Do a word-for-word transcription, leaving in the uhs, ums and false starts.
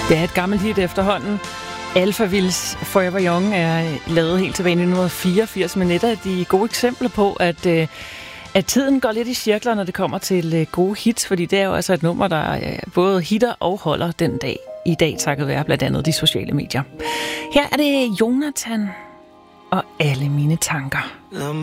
Det er et gammelt hit efterhånden. Alphavilles Forever Young er lavet helt tilbage i nitten fireogfirs, men et af de gode eksempler på, at, at tiden går lidt i cirkler, når det kommer til gode hits, fordi det er jo altså et nummer, der både hitter og holder den dag i dag, takket være blandt andet de sociale medier. Her er det Jonathan og Alle mine tanker. La